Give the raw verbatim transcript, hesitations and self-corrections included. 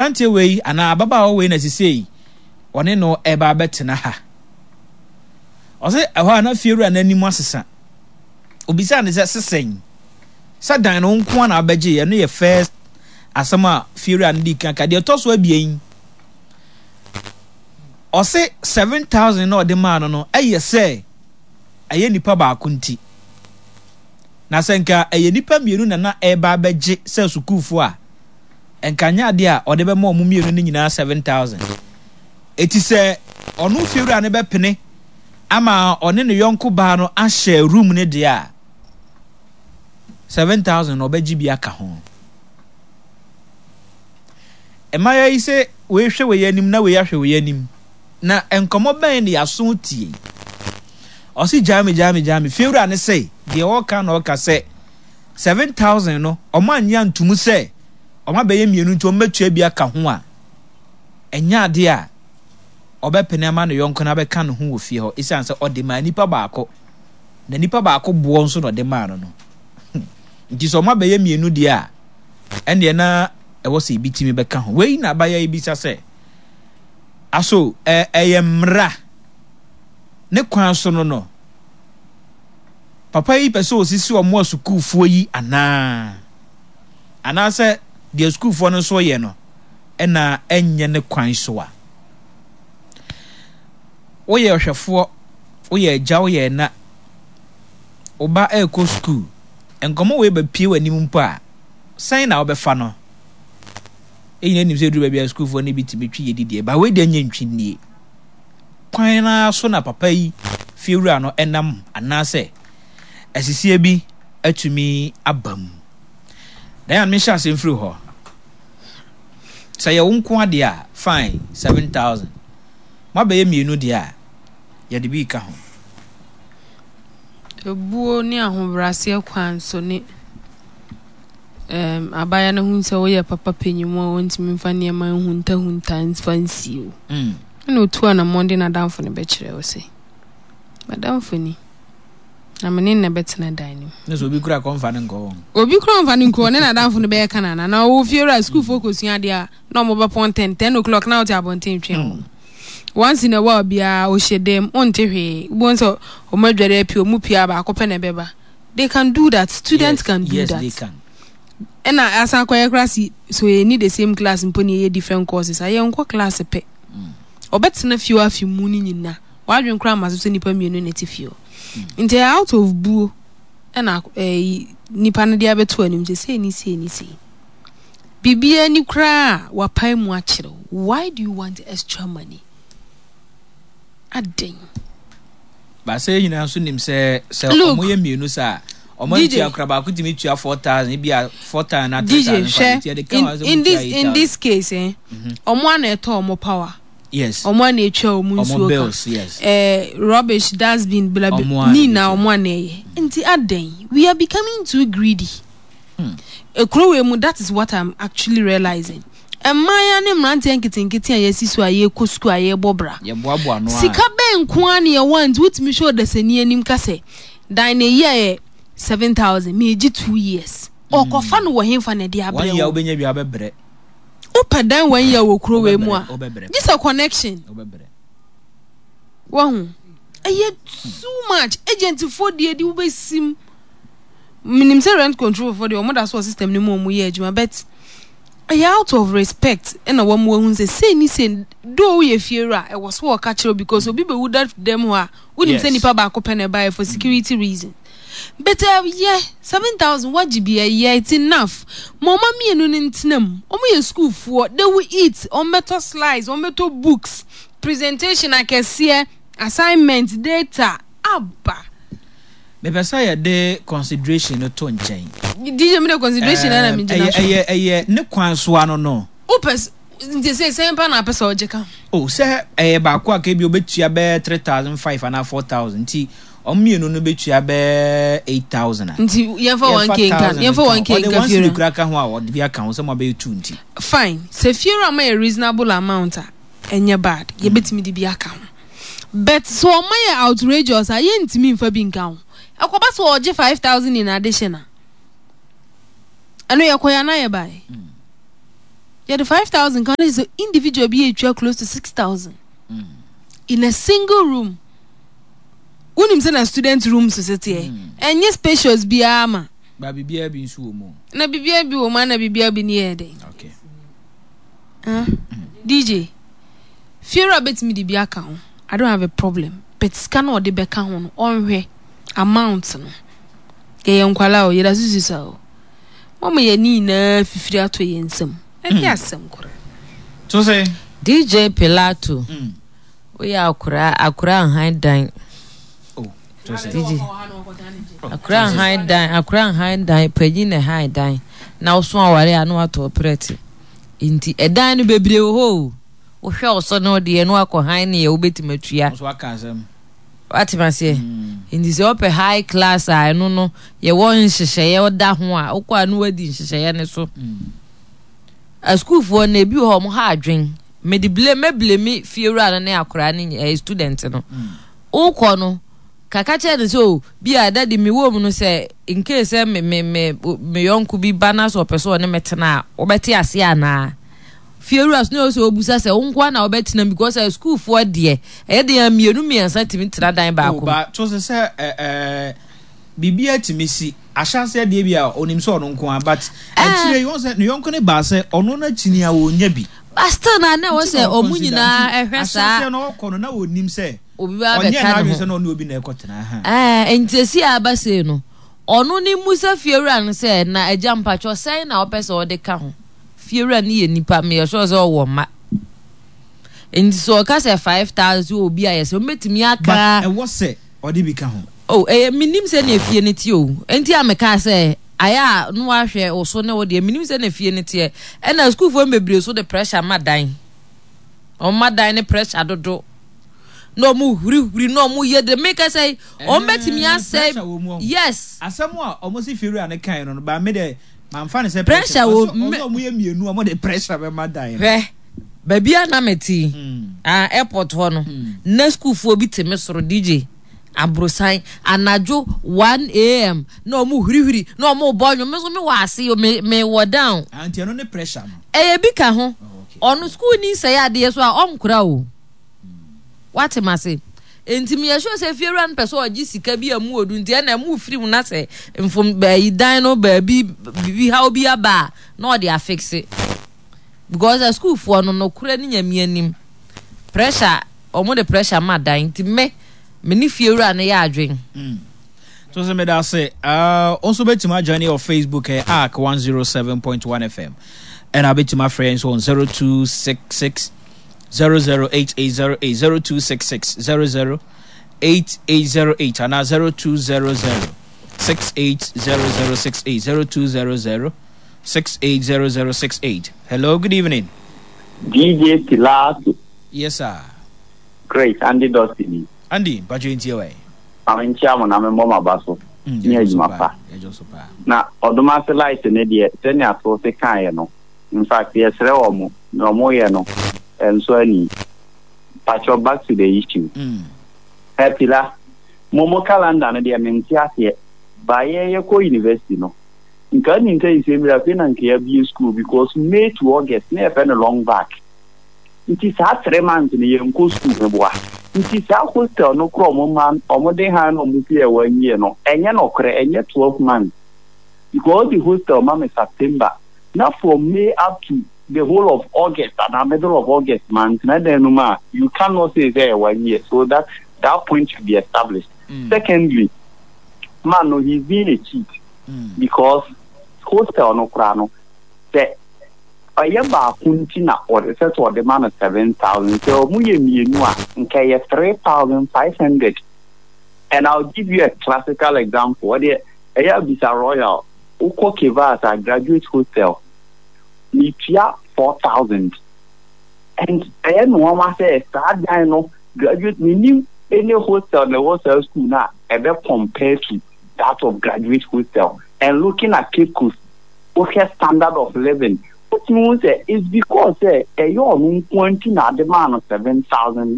abrante we ana ababa we na sisei one no eba betena ha ose ehwa na fieru ananimu asesa obisa ne sesen sadan no nko na abeje ye no ye first asama fieru andi kan ka de toso abien ose seven thousand no de man no eye se aye nipa ba akunti na senka eye nipa mienu na na eba abeje se sukufo a enkanya de a ode be ma omu mienu ni nyina seven thousand eti se onu fieru ane be pene ama one ne yonko ba no a share room ne de a seven thousand obeji bi aka ho emaya ise we hwe we yanim na we yahwe we yanim na enkomo ben ne yaso tie osi jami jami jami fieru ane say de o ka na o ka say seven thousand no o ma nya ntumu say o ma be ye mienu ntu o metua bi aka ho a enya ade a obepene ama no yonko na be ka no ho wo fie ho isan se ode ma nipa baako na nipa baako bo nso no de ma no no nti so ma be ye mienu de a ene na e wo se bitimi be ka ho we na ba ya ibisa se aso eh eyemra ne kwan so no no papa yi pese osisi o mo sukufo yi ana ana se de sukufo no so ye no ena enye ne kwan so a oye ohwefo oye agya oye na oba eko school enkomo we ba pie wani mpo a san na obefa no eyin anim se duru ba bia school fo ne bitimi twi yedidie ba we de anya ntwinnie kwan na so na papa yi fiewura no enam anase asisi bi atumi abam dan me sha semfiri ho say ye wonko ade a fine seven thousand ma be ye mienu de a ye de bi ka ho ebuo ni ahobrase kwan so ni em abaya na hunse wo ye papa penyimo wontimi mfa ne ma hunta hunta fancy o mm na otu ana monde na danfo ne be kire wo se madamfo ni na mene na betena dan ne so obi kura konfa ne nko obi kura konfa ne nko ne na danfo ne be kana na na wo fiera school focus ya dia na mo be pon ten ten o'clock na oti abonten twen once in a while bia o shedem onte hwe bonso o madware pia o mu pia ba akope ne beba they can do that students yes, can do yes, that yes they can and as an choir class so you need the same class mponi ye different courses aye nko class pe mm. obetena few afi mu ni nyina wadwen kra ma so nipa mienu ne tifio nti out of boo and eh nipa ne dia beto anim se ni se ni se bibia ni kra wa pai mu a kire why do you want extra money aden ba say nyina so nim se se omoye mienu sa omo ti akraba ko timi tua four thousand bia four thousand na three thousand in this in this case eh omo ana eto omo power yes omo na etwa omo nsuo yes eh rubbish that's been blabi ni na omo na eye nti aden we are becoming too greedy hmm. ekrowe mu that is what I'm actually realizing emaya ne mrante nkitinkiti a yesisu aye kosku aye bobra ye boabo no a sika ben ko an ye want with me show the seni anim kase dan na ye seven thousand me ji two years okofa no wo hemfa na de abre one year obenya bi abebre upadan one year wo krowe mu a this a connection obebre wahu aye too much agent for the di we sim minim say rent control for the omoda so system ni mo mu ye adwuma but out of respect and a woman who say say ni say do we fear I was so catch because obi be would that them who wouldn't say nipa ba ko pen buy for security reason but uh, yeah seven thousand what G B a yeah it's enough mama me no ntinam omo ye school for they will eat on metal slides on metal books presentation I can see assignment data abba me pesa ya de consideration no to nchen D J me de consideration na me jina eh eh eh ne kwan so ano no o pes nti say say pa na pesa ojeka o say eh ba ko aka bi obetua be three thousand five and four thousand nti omienu no betua be eight thousand nti ye fa one k kan ye fa one k kan fiera once kura ka ho a wode bi aka ho say mo be two nti fine say fiera ma a reasonable amount a enye bad ye betimi di bi aka ho but so my outrageous a ye ntimi mfa bi nka ho akoba so oje five thousand in addition ano yakoya na ye bai Yeah, the five thousand Ghana is an individual be close to six thousand mm. in a single room. Unim say na student room society mm. and yes spacious be ama. Ba bibia bi nso mo. Na bibia bi wo ma na bibia bi ne ede. Okay. Uh, mm. D J. Fear a bit me the be account. I don't have a problem. But scan or the back on on amount no. Ke yankwala o yeda sususa o. Mama ye ni na fifiri ato ye nsam. E ki asem kora. So say D J Pilato. Mm. We akura akura han dan. Oh, so say D J. Akura han dan, akura han dan, pagi na han dan. Na oso aware anu ato operate. Inti edan no bebre ho. Wo hwe oso no de enu akohan ne ye obetimatua. So aka asem. What you must say? In this upper high class, I no no. You want nhyehyɛ ye da ho a, okwa anu wadi nhyehyɛ ne so. A school for na bi ho mo ha adwen. Me di blame me blame fiora na akora ne student no. Okɔ no kaka che de so bi ada de me wo mu no say in case me me me me yonku bi bana so person ne metena obeti ase ana. Fieras no so obusa se wonkwa na obetina because uh, school for de e de amienu miensa timi tira dan ba ko ba to se se eh eh bibia timisi ahyanse de bia onim so ono nko but atire yon se no yonko ne ba se ono na chini a wonya bi pastor na na wo se omunyina ehwesa ahyanse no kono na wonim se obi ba be ka no se no no obi na ekotena ha eh entesi abase no ono ni musa fiera no se na agya mpacho sai na opese ode ka ho fiera ni ye nipa me so so wo ma enti so ka se five thousand obi ayese o metimi aka e wo se odi bi ka ho oh eh minim se na fie ne ti o enti ameka se aya no ahwe o so na wo de minim se na fie ne ti e na school fo mebre so the pressure madan o madan ne pressure dodo no mu huri huri no mu ye de make say o metimi ase yes asemo a o mo si fiera ne kan no ba me de man fan say pressure wo mo ye mienu mo de pressure be madan he babia na meti ah airport ho no na school fo bi teme soro D J abrosan anajo one a m no mu huri huri no mu bonyo me so me wase me me wo down anti no ne pressure no eh bi ka ho onu school ni say ade so a onkura o what am I say enti me sure say fiera person ogi sika bi amu odu nti na mu firi mu na say mfom ba yi dan no ba bi bi how bi aba no dey affix it because the school for no no kura ni nyame anim pressure omo the pressure ma dan nti me me ni fiera na ya adwen mm so say me da say uh also betima journey of Facebook eh, arc one oh seven point one F M and I betima friends on zero two six six zero zero eight eight zero eight zero two six six zero zero eight eight zero eight and zero two zero zero six eight zero zero six eight zero two zero zero six eight zero zero six eight. Hello, good evening. D J Pilato. Yes, sir. Great, Andy Dusty. Andy, but you into your way. I'm in chairman, I'm a mama basso. Near you, Mapa. Now, Odomasa lights in India, then I thought the Kayano. In fact, yes, Reomo, no more, and so any. But you're back to the issue. Happy la Momo calendar, and the Amentia here by Yako University. No, in Canning case, we have been and care B school because May to August never been a long back. It is hard three months in the young school. It is our hostel, no chromo man, or more than hand on the one year, no, and you're not cray, and yet twelve months. Because the hostel, Mamma September, not from May up to the whole of August and the middle of August month, you cannot say there one year. So that that point should be established. Mm. Secondly, man, no, he's being a cheat mm. because hostel no crano the I am a kuntina or the set or the man of seven thousand. So muye mienua okay three thousand five hundred. And I'll give you a classical example. What the Aya Bisa Royal Uko Kivas a graduate hostel. Nitia four thousand. And I am one must say start no graduate meaning any hostel in the hostel school now ever compared to that of graduate hostel. And looking at Cape Coast, okay, standard of living. What means is because a young twenty na demand of seven thousand